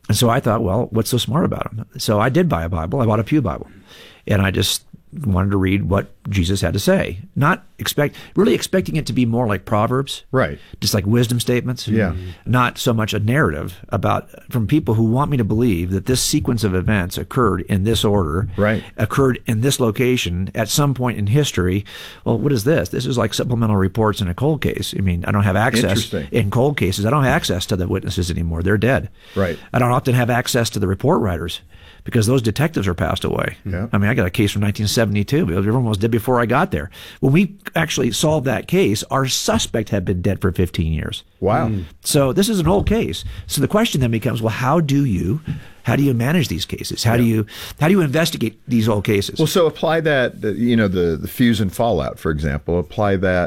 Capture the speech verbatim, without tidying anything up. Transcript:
And so I thought, well, what's so smart about them? So I did buy a Bible. I bought a Pew Bible. And I just wanted to read what Jesus had to say. Not expect, really expecting it to be more like Proverbs. Right. Just like wisdom statements. Yeah. Not so much a narrative about, from people who want me to believe that this sequence of events occurred in this order. Right. Occurred in this location at some point in history. Well, what is this? This is like supplemental reports in a cold case. I mean, I don't have access Interesting. in cold cases. I don't have access to the witnesses anymore. They're dead. Right. I don't often have access to the report writers because those detectives are passed away. Yeah. I mean, I got a case from nineteen seventy-two. Everyone was dead before I got there. When we actually solved that case, our suspect had been dead for fifteen years. Wow. So this is an old case. So the question then becomes, well, how do you, how do you manage these cases? How Yeah. do you, how do you investigate these old cases? Well, so apply that, the- you know, the, the fuse and fallout, for example, apply that